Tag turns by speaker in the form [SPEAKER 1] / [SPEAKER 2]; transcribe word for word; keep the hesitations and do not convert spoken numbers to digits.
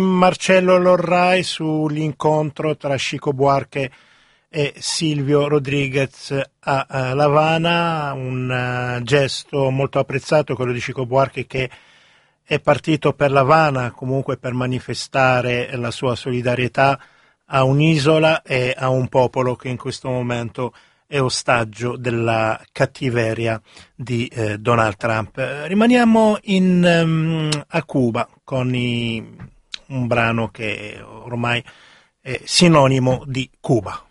[SPEAKER 1] Marcello Lorrai sull'incontro tra Chico Buarque e Silvio Rodríguez a, a La Habana, un uh, gesto molto apprezzato, quello di Chico Buarque, che è partito per La Habana comunque per manifestare la sua solidarietà a un'isola e a un popolo che in questo momento è ostaggio della cattiveria di eh, Donald Trump. Eh, rimaniamo in, um, a Cuba con i, un brano che ormai è sinonimo di Cuba.